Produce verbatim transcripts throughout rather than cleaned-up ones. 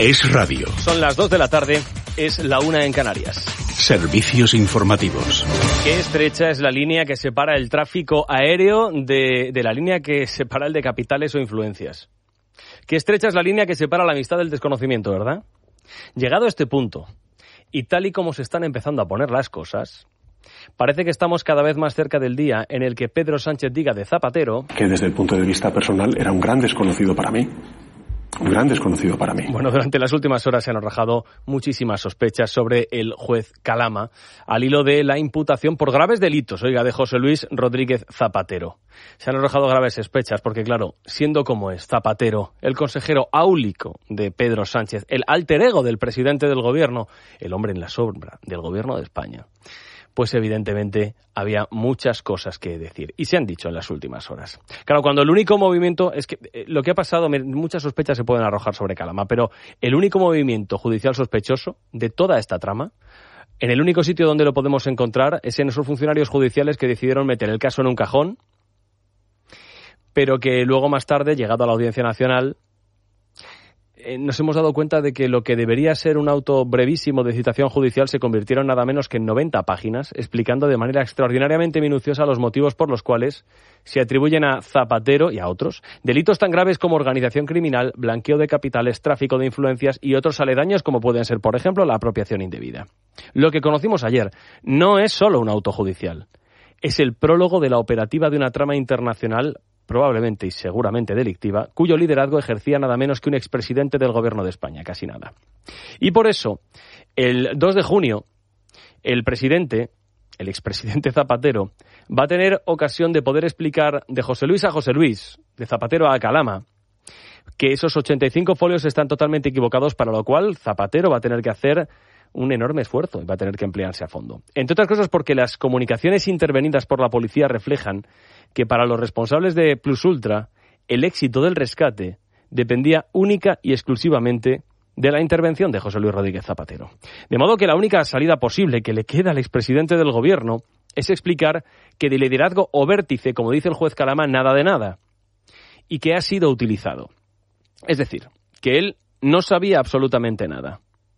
Es radio. Son las dos de la tarde, es la una en Canarias. Servicios informativos. Qué estrecha es la línea que separa el tráfico aéreo de, de la línea que separa el de capitales o influencias. Qué estrecha es la línea que separa la amistad del desconocimiento, ¿verdad? Llegado a este punto, y tal y como se están empezando a poner las cosas, parece que estamos cada vez más cerca del día en el que Pedro Sánchez diga de Zapatero que desde el punto de vista personal era un gran desconocido para mí. Un gran desconocido para mí. Bueno, durante las últimas horas se han arrojado muchísimas sospechas sobre el juez Calama al hilo de la imputación por graves delitos, oiga, de José Luis Rodríguez Zapatero. Se han arrojado graves sospechas porque, claro, siendo como es Zapatero, el consejero áulico de Pedro Sánchez, el alter ego del presidente del gobierno, el hombre en la sombra del gobierno de España, pues evidentemente había muchas cosas que decir. Y se han dicho en las últimas horas. Claro, cuando el único movimiento... Es que eh, lo que ha pasado, muchas sospechas se pueden arrojar sobre Calama, pero el único movimiento judicial sospechoso de toda esta trama, en el único sitio donde lo podemos encontrar, es en esos funcionarios judiciales que decidieron meter el caso en un cajón, pero que luego más tarde, llegado a la Audiencia Nacional, Eh, nos hemos dado cuenta de que lo que debería ser un auto brevísimo de citación judicial se convirtieron nada menos que en noventa páginas, explicando de manera extraordinariamente minuciosa los motivos por los cuales se atribuyen a Zapatero y a otros delitos tan graves como organización criminal, blanqueo de capitales, tráfico de influencias y otros aledaños como pueden ser, por ejemplo, la apropiación indebida. Lo que conocimos ayer no es solo un auto judicial, es el prólogo de la operativa de una trama internacional probablemente y seguramente delictiva, cuyo liderazgo ejercía nada menos que un expresidente del gobierno de España, casi nada. Y por eso, el dos de junio, el presidente, el expresidente Zapatero, va a tener ocasión de poder explicar de José Luis a José Luis, de Zapatero a Calama, que esos ochenta y cinco folios están totalmente equivocados, para lo cual Zapatero va a tener que hacer un enorme esfuerzo y va a tener que emplearse a fondo. Entre otras cosas porque las comunicaciones intervenidas por la policía reflejan que para los responsables de Plus Ultra el éxito del rescate dependía única y exclusivamente de la intervención de José Luis Rodríguez Zapatero. De modo que la única salida posible que le queda al expresidente del gobierno es explicar que de liderazgo o vértice, como dice el juez Calama, nada de nada, y que ha sido utilizado. Es decir, que él no sabía absolutamente nada.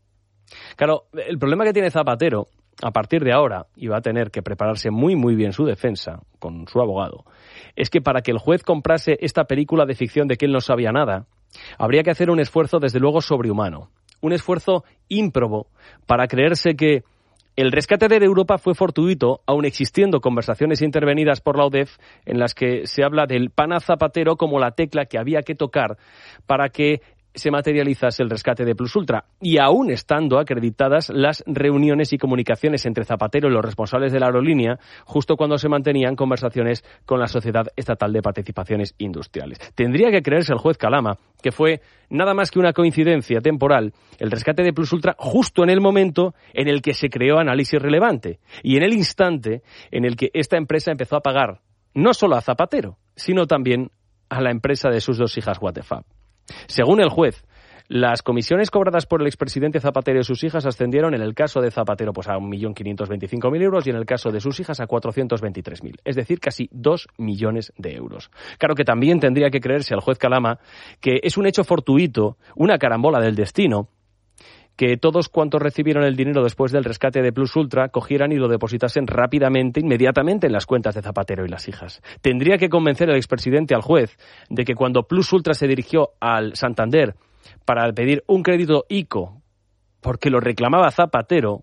Claro, el problema que tiene Zapatero, a partir de ahora, y va a tener que prepararse muy muy bien su defensa con su abogado, es que para que el juez comprase esta película de ficción de que él no sabía nada, habría que hacer un esfuerzo desde luego sobrehumano, un esfuerzo ímprobo para creerse que el rescate de Europa fue fortuito, aun existiendo conversaciones intervenidas por la O D E F en las que se habla del pana Zapatero como la tecla que había que tocar para que se materializase el rescate de Plus Ultra, y aún estando acreditadas las reuniones y comunicaciones entre Zapatero y los responsables de la aerolínea, justo cuando se mantenían conversaciones con la Sociedad Estatal de Participaciones Industriales. Tendría que creerse el juez Calama que fue nada más que una coincidencia temporal el rescate de Plus Ultra justo en el momento en el que se creó Análisis Relevante, y en el instante en el que esta empresa empezó a pagar no solo a Zapatero, sino también a la empresa de sus dos hijas Watefab. Según el juez, las comisiones cobradas por el expresidente Zapatero y sus hijas ascendieron en el caso de Zapatero pues a un millón quinientos veinticinco mil euros y en el caso de sus hijas a cuatrocientos veintitrés mil, es decir, casi dos millones de euros. Claro que también tendría que creerse al juez Calama que es un hecho fortuito, una carambola del destino, que todos cuantos recibieron el dinero después del rescate de Plus Ultra cogieran y lo depositasen rápidamente, inmediatamente en las cuentas de Zapatero y las hijas. Tendría que convencer el expresidente al juez de que cuando Plus Ultra se dirigió al Santander para pedir un crédito ICO porque lo reclamaba Zapatero,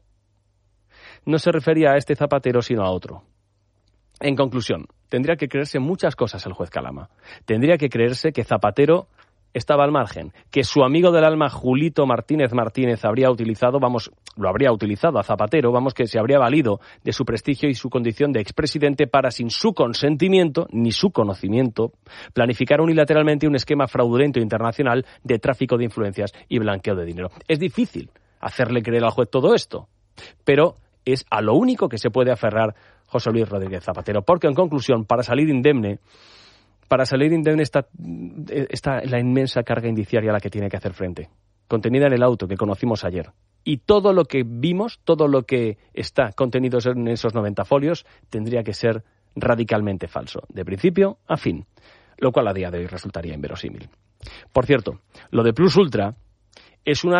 no se refería a este Zapatero sino a otro. En conclusión, tendría que creerse muchas cosas el juez Calama. Tendría que creerse que Zapatero estaba al margen, que su amigo del alma Julito Martínez Martínez habría utilizado, vamos, lo habría utilizado a Zapatero, vamos, que se habría valido de su prestigio y su condición de expresidente para, sin su consentimiento ni su conocimiento, planificar unilateralmente un esquema fraudulento internacional de tráfico de influencias y blanqueo de dinero. Es difícil hacerle creer al juez todo esto, pero es a lo único que se puede aferrar José Luis Rodríguez Zapatero, porque en conclusión, para salir indemne, Para salir indemne está, está la inmensa carga indiciaria a la que tiene que hacer frente, contenida en el auto que conocimos ayer. Y todo lo que vimos, todo lo que está contenido en esos noventa folios, tendría que ser radicalmente falso, de principio a fin, lo cual a día de hoy resultaría inverosímil. Por cierto, lo de Plus Ultra es una